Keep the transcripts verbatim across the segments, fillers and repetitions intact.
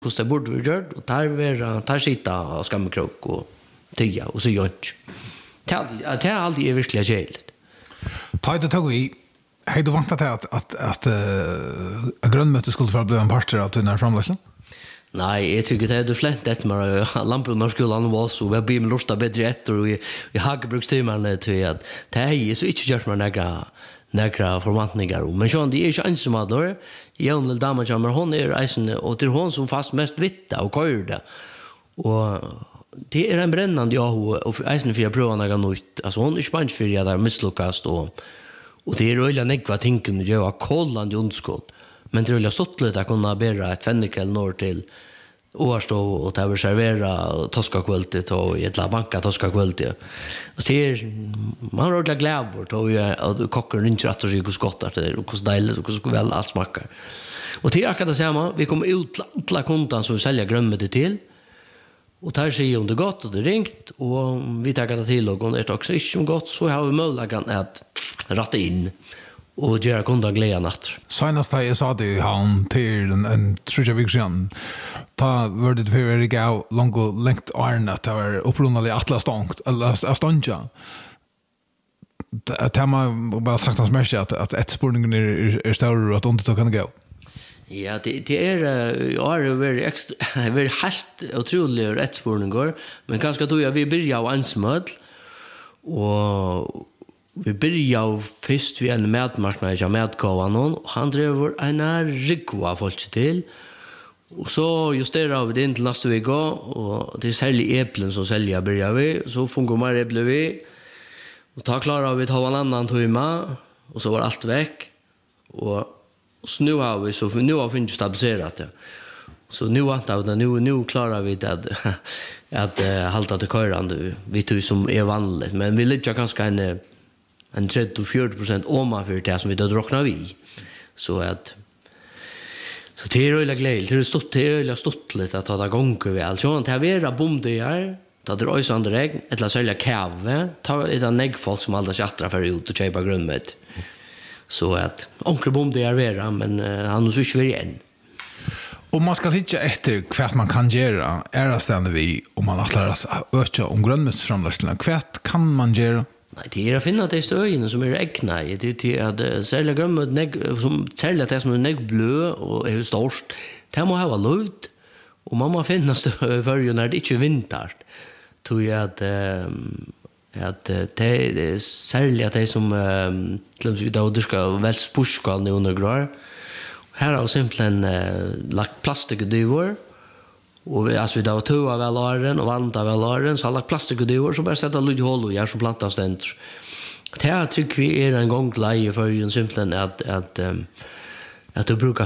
hur det borde vi gjort och tar vi tar sitta och skamkrok och tia och så gör inte. Det är alltid är verkligen jävligt. Ta det tag i. Hej du väntat att att att uh, grönmöte skulle få bli en part av den här framläggelsen? Nej, jag tycker det är det flänt det med Lambrunarskolan var så vi blir med lusta bättre efter och i Hagebrukstimmarna till att det är så inte gjort man några några förväntningar men så det är inte ens som att då Jan Damer jammer hon är reisen och det är hon som fast mest vitta och kör det. Och det är en brännande ja och eisen för att prova något nytt. Alltså hon är spänd för att det misslyckas och och det är röjliga nekva tinken att göra kollande ondskott. Men det är röjliga stottligt att kunna bära ett fännikel norr till Årstå och ta servera toskakvältet och i ett la banka toskakvältet. Och det är man har röjliga glävor och kockar inte rätt och sig hos gottar det och hos dejligt och hos väl allt smakar. Och det är akkurat det samma. Vi kommer ut till kontan som vi säljer grömmete till. Och tar sig om det gott och det ringt och vi tar det till och det är också inte som gott så har vi möjligheten att ratta in och göra kundan glädja natt. Senast jag sa det han till en, en trutja viksen ta var det för att gå långt och längt arna att det var upprunnalig atlasstångt eller astånja. Att man bara sagt hans märke att, att ett spårningen är, är större och att inte kan gå. Ja, det, det är ja, det är väldigt extra väldigt helt otroligt rättspårningar men kanske då jag vi börjar av ansmöd och vi börjar först vid en mätmarknad jag mätkavan och han driver en rikva folk till och så justerar vi det in till nästa vecka och det är sälj äpplen som säljer börjar vi så funkar mer äpple vi och ta klara vi ta en annan timme och så var allt väck och så nu har vi så nu har vi inte stabiliserat det. Så nu att nu nu klarar vi det att att uh, hålla det körande vi tror som är vanligt men vi ligger ganska en en trettio till fyrtio procent om för det som vi då drocknar vi. Så att så det är ju glädje det är stort det är stort lite att ta gånger vi alltså att vara bomder ta det är sån regn eller sälja kave ta det negg folk som alltid chattar för ut och köpa grönmet. Så att onkel bom det är vera men uh, han har så igen. Och man ska hitta efter kvart man kan göra är det stannar vi om man atlar att öka om grönmetsframläggningen kvart kan man göra. Nej, det är att finna det stöjen som är ägna. Det är att sälja grönmet som sälja det som är neggblö och är störst. Det må ha luft och man må finna för när det inte är vinter. Tror jag att um, att det är särskilt det som till vi då det ska väl spuskal nu under grör. Här har simpelthen lagt plastikduvor och vi alltså vi då tvåa väl åren och vanta väl åren så har lagt plastikduvor så bara sätta lite hål och gör som plantas den. Det här tycker vi är en gång läge för ju simpelthen att att att du brukar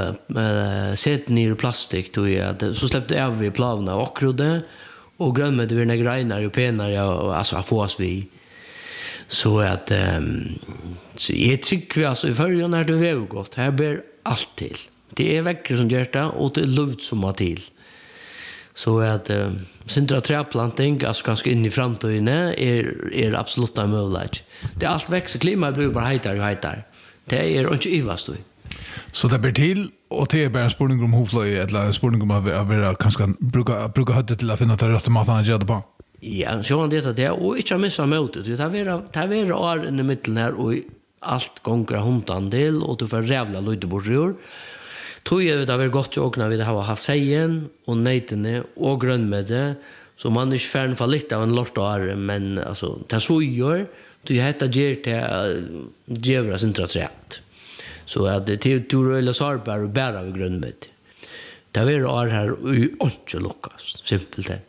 äh, sätta ner plastik då att så släppte jag vi plavna och rodde och grönmet vi när grenar och penare och alltså få oss vi så att um, så jag tycker vi alltså i förrän när det är gott här ber allt till det är väcker som gör det och det är luft som har till så att um, syntra trädplantning alltså ganska in i framtiden är är absolut en möjlighet det är allt växer klimat blir bara hetare och hetare det är inte ivast då. Så det blir till och det är bara en spårning om hovflöj eller en spårning om att vi kanske brukar bruka höra till att finna att det rätta maten att göra på. Ja, så han det att det och inte missa motet. Det har varit det har varit år i mitten här och allt gånger hundandel och du får rävla lite bortjord. Tror jag det har varit gott och när vi har haft sejen och nejtene och grönmede så man är färn för lite av en lort år men alltså det så gör du heter ger till gevra sin trätt. Så att det till tur eller sarbar och bära vid grönmet. Det är år här och inte lukas simpelt det.